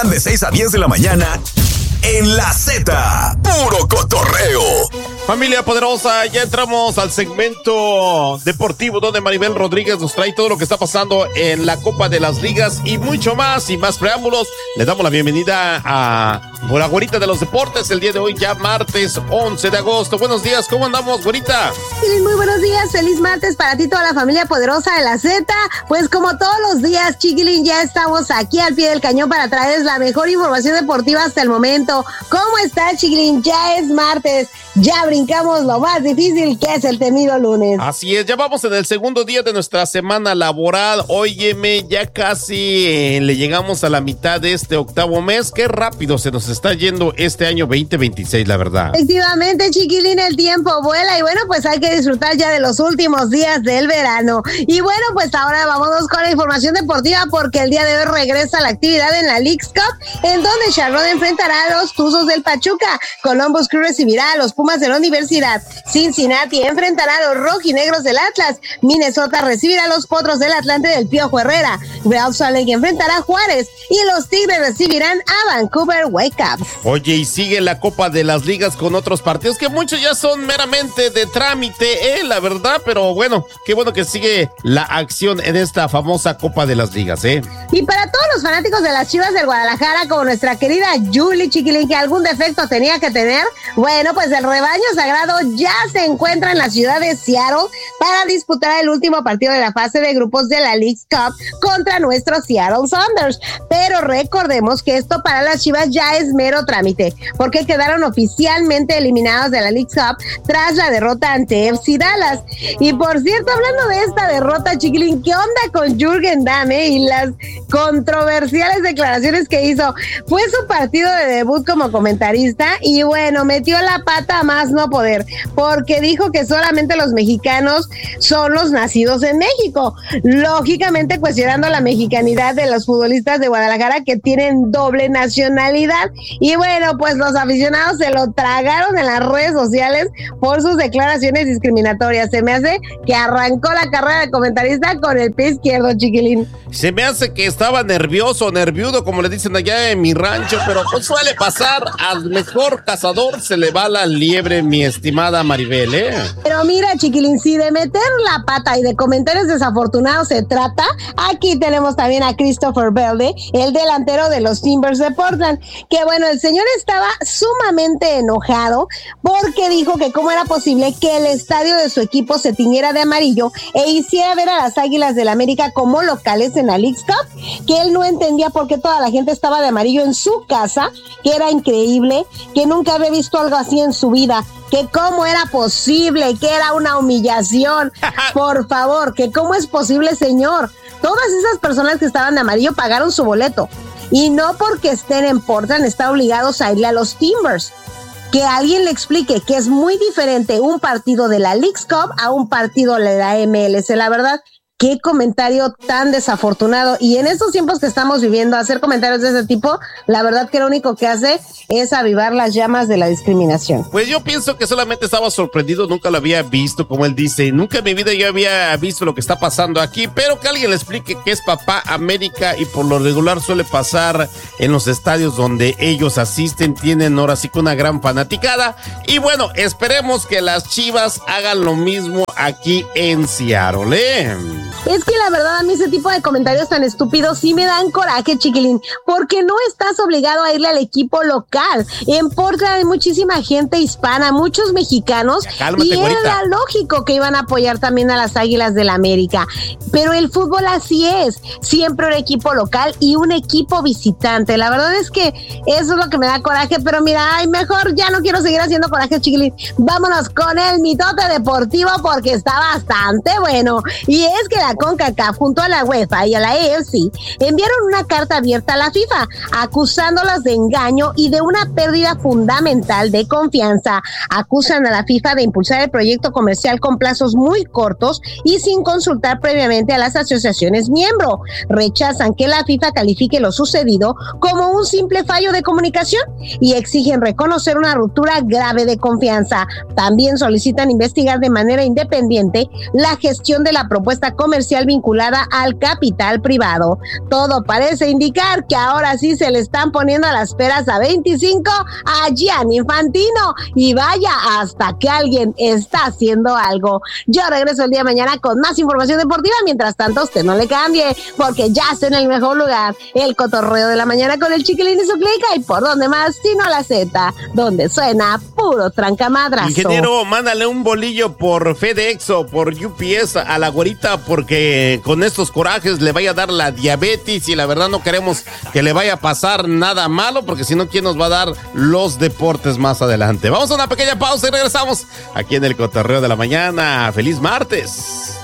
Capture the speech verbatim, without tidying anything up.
De seis a diez de la mañana en La Z, puro cotorreo. Familia poderosa, ya entramos al segmento deportivo donde Maribel Rodríguez nos trae todo lo que está pasando en la Copa de las Ligas y mucho más. Sin más preámbulos, le damos la bienvenida a la güerita de los deportes el día de hoy, ya martes once de agosto. Buenos días, ¿cómo andamos, güerita? Muy buenos días, feliz martes para ti, toda la familia poderosa de La Z. Pues como todos los días, Chiquilín, ya estamos aquí al pie del cañón para traerles la mejor información deportiva hasta el momento. ¿Cómo está, Chiquilín? Ya es martes, ya brincamos lo más difícil que es el temido lunes. Así es, ya vamos en el segundo día de nuestra semana laboral. Óyeme, ya casi eh, le llegamos a la mitad de este octavo mes. Qué rápido se nos está yendo este año veinte veintiséis, la verdad. Efectivamente, Chiquilín, el tiempo vuela y bueno, pues hay que disfrutar ya de los últimos días del verano. Y bueno, pues ahora vámonos con la información deportiva porque el día de hoy regresa la actividad en la Leagues Cup, en donde Charlotte enfrentará a los Tuzos del Pachuca. Columbus Crew recibirá a los Pumas de la Universidad. Cincinnati enfrentará a los Rojinegros del Atlas. Minnesota recibirá a los Potros del Atlante del Piojo Herrera. Real Salt Lake enfrentará a Juárez y los Tigres recibirán a Vancouver Whitecaps. Oye, y sigue la Copa de las Ligas con otros partidos que muchos ya son meramente de trámite, eh, la verdad, pero bueno, qué bueno que sigue la acción en esta famosa Copa de las Ligas, eh. Y para todos los fanáticos de las Chivas del Guadalajara, como nuestra querida Julie, Chiquilín, que algún defecto tenía que tener, bueno, pues el rebaño sagrado ya se encuentra en la ciudad de Seattle para disputar el último partido de la fase de grupos de la Leagues Cup contra nuestros Seattle Sounders. Pero recordemos que esto para las Chivas ya es mero trámite, porque quedaron oficialmente eliminados de la Leagues Cup tras la derrota ante F C Dallas. Y por cierto, hablando de esta derrota, Chiquilín, ¿qué onda con Jürgen Damm eh? y las controversiales declaraciones que hizo? Fue su partido de debut como comentarista y bueno, metió la pata a más no poder, porque dijo que solamente los mexicanos son los nacidos en México, lógicamente cuestionando la mexicanidad de los futbolistas de Guadalajara que tienen doble nacionalidad. Y bueno, pues los aficionados se lo tragaron en las redes sociales por sus declaraciones discriminatorias. Se me hace que arrancó la carrera de comentarista con el pie izquierdo, Chiquilín. Se me hace que estaba nervioso, nerviudo, como le dicen allá en mi rancho, pero pues suele pasar, al mejor cazador se le va la liebre, mi estimada Maribel, ¿eh? Pero mira, Chiquilín, si de meter la pata y de comentarios desafortunados se trata, aquí tenemos también a Christopher Belde, el delantero de los Timbers de Portland, que bueno, el señor estaba sumamente enojado porque dijo que cómo era posible que el estadio de su equipo se tiñera de amarillo e hiciera ver a las Águilas del América como locales en la Leagues Cup, que él no entendía por qué toda la gente estaba de amarillo en su casa, que era increíble, que nunca había visto algo así en su vida, que cómo era posible, que era una humillación. Por favor, que cómo es posible, señor. Todas esas personas que estaban de amarillo pagaron su boleto y no porque estén en Portland están obligados a irle a los Timbers. Que alguien le explique que es muy diferente un partido de la Leagues Cup a un partido de la M L S, la verdad. Qué comentario tan desafortunado. Y en estos tiempos que estamos viviendo, hacer comentarios de ese tipo, la verdad que lo único que hace es avivar las llamas de la discriminación. Pues yo pienso que solamente estaba sorprendido, nunca lo había visto, como él dice. Nunca en mi vida yo había visto lo que está pasando aquí, pero que alguien le explique que es Papá América y por lo regular suele pasar en los estadios donde ellos asisten, tienen ahora sí que una gran fanaticada. Y bueno, esperemos que las Chivas hagan lo mismo aquí en Seattle, ¿eh? Es que la verdad a mí ese tipo de comentarios tan estúpidos sí me dan coraje, Chiquilín, porque no estás obligado a irle al equipo local. En Portland hay muchísima gente hispana, muchos mexicanos, cálmate, y güerita. Era lógico que iban a apoyar también a las Águilas del América. Pero el fútbol así es, siempre un equipo local y un equipo visitante. La verdad es que eso es lo que me da coraje, pero mira, ay, mejor ya no quiero seguir haciendo coraje, Chiquilín. Vámonos con el mitote deportivo porque está bastante bueno. Y es que la CONCACAF junto a la UEFA y a la A F C enviaron una carta abierta a la FIFA acusándolas de engaño y de una pérdida fundamental de confianza. Acusan a la FIFA de impulsar el proyecto comercial con plazos muy cortos y sin consultar previamente a las asociaciones miembro. Rechazan que la FIFA califique lo sucedido como un simple fallo de comunicación y exigen reconocer una ruptura grave de confianza. También solicitan investigar de manera independiente la gestión de la propuesta comercial comercial vinculada al capital privado. Todo parece indicar que ahora sí se le están poniendo las peras a veinticinco a Gianni Infantino. Y vaya, hasta que alguien está haciendo algo. Yo regreso el día de mañana con más información deportiva. Mientras tanto, usted no le cambie, porque ya está en el mejor lugar. El cotorreo de la mañana con el Chiquilín y su clica. Y por donde más, sino a la Z, donde suena puro trancamadrazo. Ingeniero, mándale un bolillo por FedEx o por U P S a la güerita, porque con estos corajes le vaya a dar la diabetes y la verdad no queremos que le vaya a pasar nada malo, porque si no, ¿quién nos va a dar los deportes más adelante? Vamos a una pequeña pausa y regresamos aquí en el cotorreo de la mañana. ¡Feliz martes!